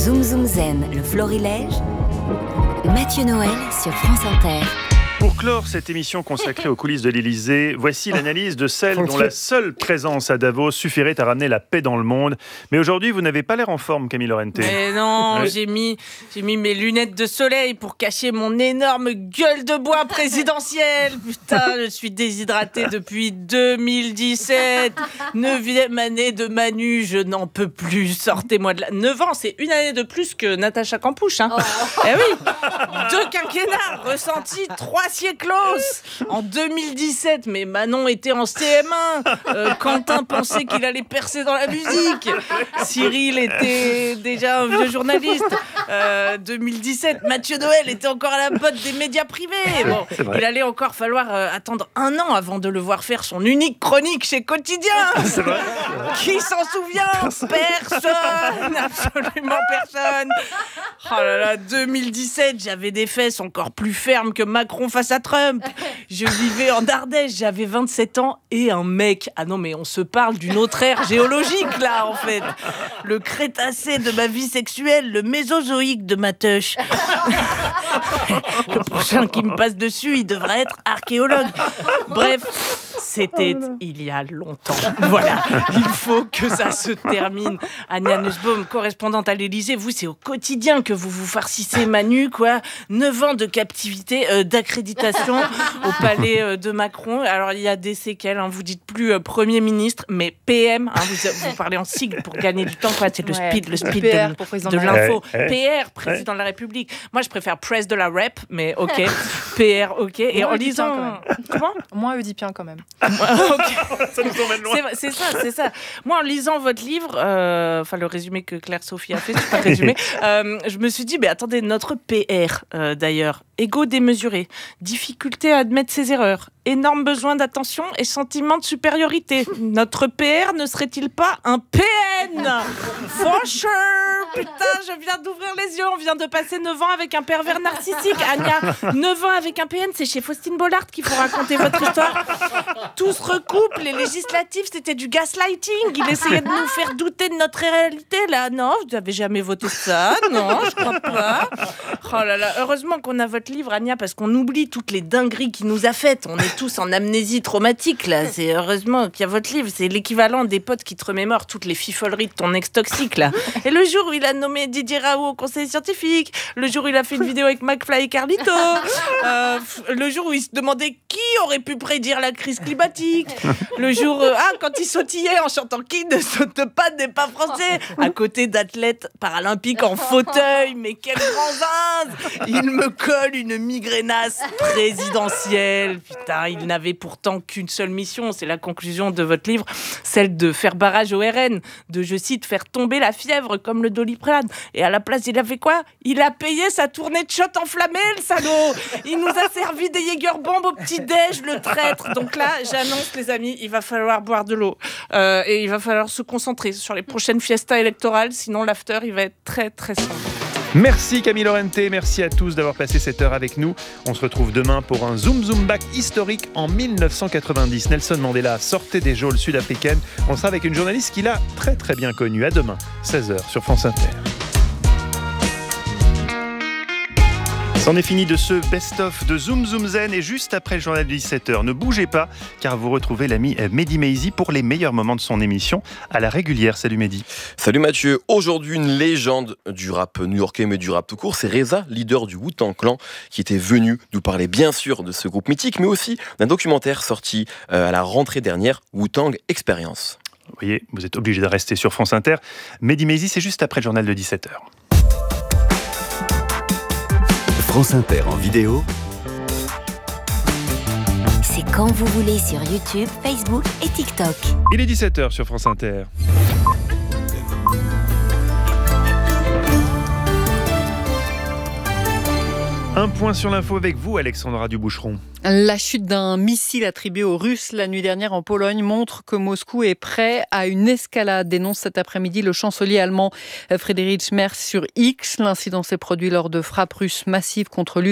Zoom Zoom Zen, le florilège. Mathieu Noël sur France Inter. Pour clore cette émission consacrée aux coulisses de l'Élysée, voici l'analyse de celle dont la seule présence à Davos suffirait à ramener la paix dans le monde. Mais aujourd'hui, vous n'avez pas l'air en forme, Camille Lorente. Mais non, Ouais. j'ai mis mes lunettes de soleil pour cacher mon énorme gueule de bois présidentielle. Putain, je suis déshydratée depuis 2017. 9e année de Manu, je n'en peux plus. Sortez-moi de là. 9 ans, c'est une année de plus que Natacha Campouche. Hein. Eh oui, 2 quinquennats, ressenti 3 sièclos. En 2017, mais Manon était en CM1. Quentin pensait qu'il allait percer dans la musique. Cyril était déjà un vieux journaliste. 2017, Mathieu Noël était encore à la botte des médias privés. Bon, il allait encore falloir attendre 1 an avant de le voir faire son unique chronique chez Quotidien. C'est vrai. Qui s'en souvient? Personne. Absolument personne. Oh là là, 2017, j'avais des fesses encore plus fermes que Macron face à Trump. Je vivais en Ardèche, j'avais 27 ans et un mec. Ah non, mais on se parle d'une autre ère géologique, là, en fait. Le Crétacé de ma vie sexuelle, le Mésozoïque de ma teuche. Le prochain qui me passe dessus, il devrait être archéologue. Bref, c'était il y a longtemps. Voilà, il faut que ça se termine. Anya Nussbaum, correspondante à l'Élysée, vous, c'est au quotidien que vous vous farcissez Manu, quoi. 9 ans de captivité, d'accréditation au palais de Macron. Alors, il y a des séquelles, hein. Vous dites plus Premier ministre, mais PM. Hein. Vous parlez en sigle pour gagner du temps, quoi. C'est le speed PR pour président de de la l'info. Ouais. PR, président de la République. Moi, je préfère presse de la rep, mais ok. PR, ok. Et en lisant... Comment ? Moins oedipien quand même. Ok. Ça nous emmène loin. C'est ça. Moi, en lisant votre livre, enfin le résumé que Claire-Sophie a fait, c'est pas le résumé, je me suis dit, mais attendez, notre PR, d'ailleurs, égo démesuré, difficulté à admettre ses erreurs, énorme besoin d'attention et sentiment de supériorité. Notre PR ne serait-il pas un PN? For sure. Putain, je viens d'ouvrir les yeux, on vient de passer 9 ans avec un pervers narcissique. Anya, 9 ans avec un PN, c'est chez Faustine Bollard qu'il faut raconter votre histoire. Tout se recoupe, les législatives, c'était du gaslighting. Il essayait de nous faire douter de notre réalité, là. Non, vous n'avez jamais voté ça. Non, je crois pas. Oh là là, heureusement qu'on a votre livre, Anya, parce qu'on oublie toutes les dingueries qu'il nous a faites. On est tous en amnésie traumatique, là. C'est heureusement qu'il y a votre livre. C'est l'équivalent des potes qui te remémorent toutes les fifoleries de ton ex toxique, là. Et le jour où il a nommé Didier Raoult au conseil scientifique, le jour où il a fait une vidéo avec McFly et Carlito, le jour où il se demandait qui aurait pu prédire la crise climatique, le jour quand il sautillait en chantant Qui ne saute pas n'est pas français, à côté d'athlètes paralympiques en fauteuil. Mais quel grand zinze! Il me colle une migraineasse présidentielle. Putain, il n'avait pourtant qu'une seule mission, c'est la conclusion de votre livre, celle de faire barrage au RN, de, je cite, faire tomber la fièvre comme le Doliprane. Et à la place, il a fait quoi? Il a payé sa tournée de shot enflammée, le salaud. Il nous a servi des Jägerbombes au petit-déj, le traître. Donc là, j'annonce, les amis, il va falloir boire de l'eau. Et il va falloir se concentrer sur les prochaines fiestas électorales, sinon l'after, il va être très, très sombre. Merci Camille Lorente, merci à tous d'avoir passé cette heure avec nous. On se retrouve demain pour un Zoom Zoom Back historique en 1990. Nelson Mandela sortait des geôles sud-africaines. On sera avec une journaliste qu'il a très très bien connue. À demain, 16h sur France Inter. C'en est fini de ce best-of de Zoom Zoom Zen et juste après le journal de 17h. Ne bougez pas car vous retrouvez l'ami Mehdi Maizi pour les meilleurs moments de son émission à la régulière. Salut Mehdi. Salut Mathieu. Aujourd'hui, une légende du rap new-yorkais mais du rap tout court, c'est Reza, leader du Wu-Tang Clan, qui était venu nous parler bien sûr de ce groupe mythique mais aussi d'un documentaire sorti à la rentrée dernière, Wu-Tang Experience. Vous voyez, vous êtes obligé de rester sur France Inter. Mehdi Maizi, c'est juste après le journal de 17h. France Inter en vidéo. C'est quand vous voulez sur YouTube, Facebook et TikTok. Il est 17h sur France Inter. Un point sur l'info avec vous, Alexandra Duboucheron. La chute d'un missile attribué aux Russes la nuit dernière en Pologne montre que Moscou est prêt à une escalade, dénonce cet après-midi le chancelier allemand Friedrich Merz sur X. L'incident s'est produit lors de frappes russes massives contre l'Ukraine.